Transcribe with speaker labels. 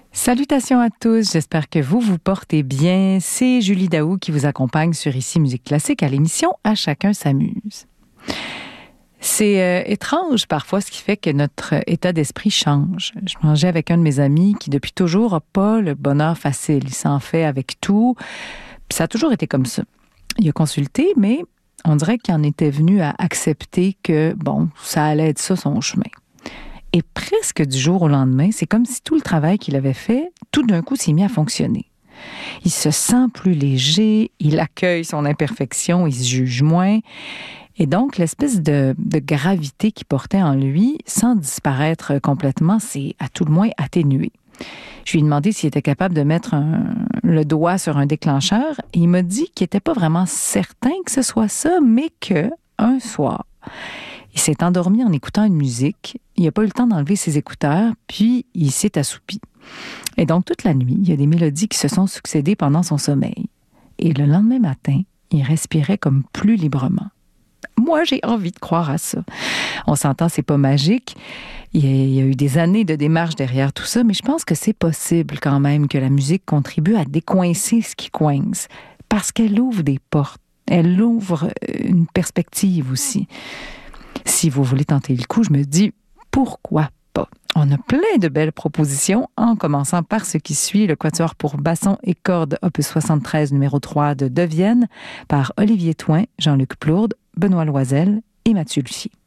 Speaker 1: Salutations à tous, j'espère que vous portez bien. C'est Julie Daou qui vous accompagne sur Ici Musique Classique à l'émission À chacun s'amuse. C'est étrange parfois ce qui fait que notre état d'esprit change. Je mangeais avec un de mes amis qui depuis toujours n'a pas le bonheur facile. Il s'en fait avec tout. Puis ça a toujours été comme ça. Il a consulté, mais on dirait qu'il en était venu à accepter que, ça allait être ça son chemin. Et presque du jour au lendemain, c'est comme si tout le travail qu'il avait fait, tout d'un coup, s'est mis à fonctionner. Il se sent plus léger, il accueille son imperfection, il se juge moins. Et donc, l'espèce de gravité qu'il portait en lui, sans disparaître complètement, c'est à tout le moins atténué. Je lui ai demandé s'il était capable de mettre le doigt sur un déclencheur. Et il m'a dit qu'il n'était pas vraiment certain que ce soit ça, mais qu'un soir, il s'est endormi en écoutant une musique. Il n'a pas eu le temps d'enlever ses écouteurs, puis il s'est assoupi. Et donc, toute la nuit, il y a des mélodies qui se sont succédées pendant son sommeil. Et le lendemain matin, il respirait comme plus librement. Moi, j'ai envie de croire à ça. On s'entend, c'est pas magique. Il y a eu des années de démarche derrière tout ça, mais je pense que c'est possible quand même que la musique contribue à décoincer ce qui coince, parce qu'elle ouvre des portes. Elle ouvre une perspective aussi. Si vous voulez tenter le coup, je me dis, pourquoi pas? On a plein de belles propositions, en commençant par ce qui suit, le quatuor pour basson et cordes, opus 73, numéro 3 de Vienne, par Olivier Thoin, Jean-Luc Plourde, Benoît Loisel et Mathieu Lussier.